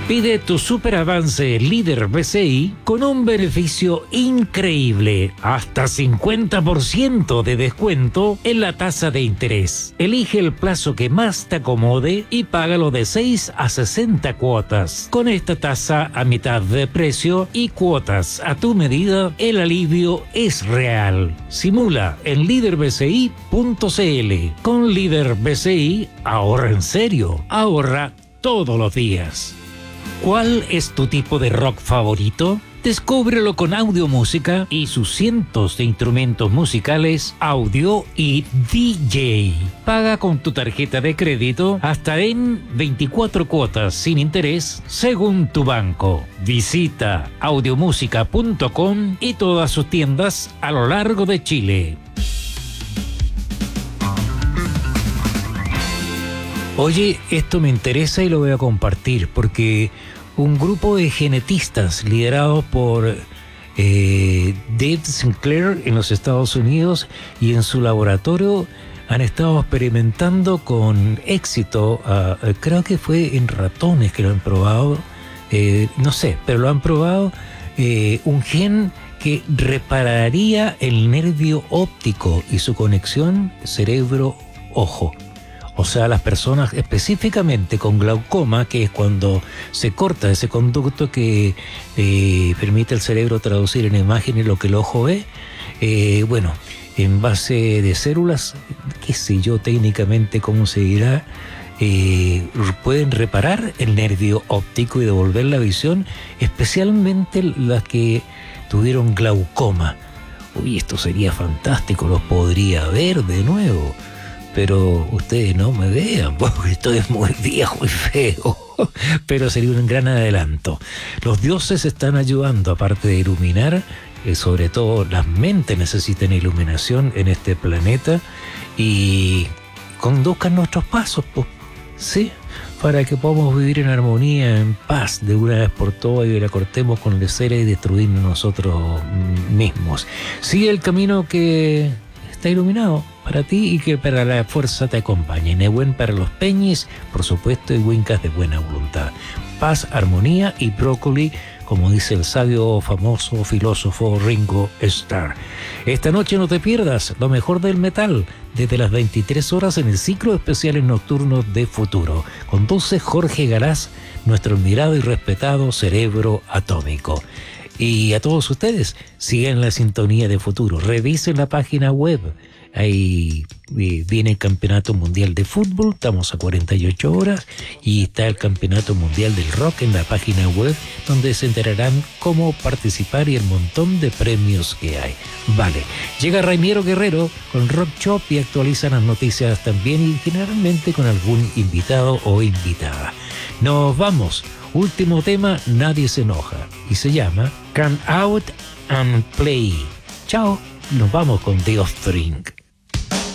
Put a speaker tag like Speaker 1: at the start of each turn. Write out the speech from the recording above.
Speaker 1: Pide tu super avance líder BCI con un beneficio increíble, hasta 50% de descuento en la tasa de interés. Elige el plazo que más te acomode y págalo de 6 a 60 cuotas. Con esta tasa a mitad de precio y cuotas a tu medida, el alivio es real. Simula en liderbci.cl. Con Líder BCI, ahorra en serio, ahorra todos los días. ¿Cuál es tu tipo de rock favorito? Descúbrelo con Audio Música y sus cientos de instrumentos musicales, audio y DJ. Paga con tu tarjeta de crédito hasta en 24 cuotas sin interés según tu banco. Visita audiomusica.com y todas sus tiendas a lo largo de Chile. Oye, esto me interesa y lo voy a compartir porque un grupo de genetistas liderados por Dave Sinclair en los Estados Unidos y en su laboratorio han estado experimentando con éxito, creo que fue en ratones que lo han probado, no sé, pero lo han probado, un gen que repararía el nervio óptico y su conexión cerebro-ojo. O sea, las personas específicamente con glaucoma, que es cuando se corta ese conducto que permite al cerebro traducir en imágenes lo que el ojo ve, bueno, en base de células, qué sé yo técnicamente cómo se dirá, pueden reparar el nervio óptico y devolver la visión, especialmente las que tuvieron glaucoma. Uy, esto sería fantástico, los podría ver de nuevo. Pero ustedes no me vean, porque estoy muy viejo y feo. Pero sería un gran adelanto. Los dioses están ayudando, aparte de iluminar, sobre todo las mentes necesitan iluminación en este planeta y conduzcan nuestros pasos, pues, ¿sí? Para que podamos vivir en armonía, en paz, de una vez por todas y la cortemos con lecera y destruirnos nosotros mismos. Sigue el camino que está iluminado para ti y que para la fuerza te acompañe. Nehuen para los peñis, por supuesto, y wincas de buena voluntad. Paz, armonía y brócoli, como dice el sabio famoso filósofo Ringo Starr. Esta noche no te pierdas lo mejor del metal, desde las 23 horas en el ciclo de especiales nocturnos de Futuro. Conduce Jorge Garaz, nuestro admirado y respetado cerebro atómico. Y a todos ustedes, sigan la sintonía de Futuro, revisen la página web. Ahí viene el Campeonato Mundial de Fútbol, estamos a 48 horas, y está el Campeonato Mundial del Rock en la página web, donde se enterarán cómo participar y el montón de premios que hay. Vale, llega Raimiero Guerrero con Rock Shop y actualiza las noticias también y generalmente con algún invitado o invitada. Nos vamos. Último tema, Nadie se enoja, y se llama Come Out and Play. Chao, nos vamos con The Offspring.